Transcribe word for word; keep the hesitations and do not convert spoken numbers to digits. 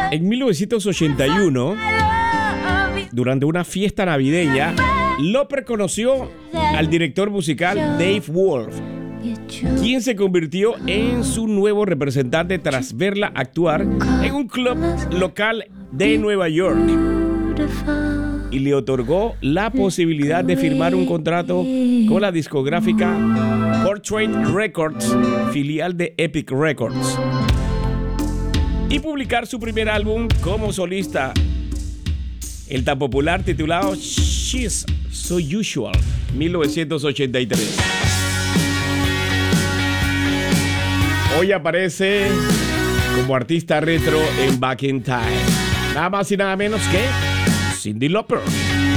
En mil novecientos ochenta y uno, durante una fiesta navideña, Lauper conoció al director musical Dave Wolf, quien se convirtió en su nuevo representante tras verla actuar en un club local de Nueva York y le otorgó la posibilidad de firmar un contrato con la discográfica Portrait Records, filial de Epic Records, y publicar su primer álbum como solista, el tan popular titulado She's So Usual, mil novecientos ochenta y tres. Hoy aparece como artista retro en Back in Time, nada más y nada menos que Cyndi Lauper.